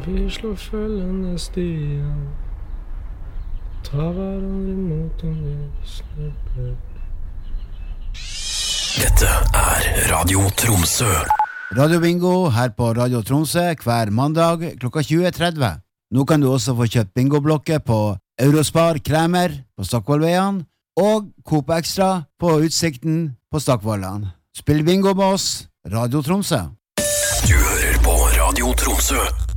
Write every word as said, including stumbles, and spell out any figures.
Vi slår følgende stier, tar hverandre imot om vi snubler. Dette er Radio Tromsø. Radio Bingo her på Radio Tromsø hver mandag klokka tjue tretti. Nå kan du også få kjøpt bingoblokker på Eurospar Kremer på Stockvollveien og Coop Extra på Utsikten på Stockvollan. Spill bingo med oss, Radio Tromsø. Du hører på Radio Tromsø.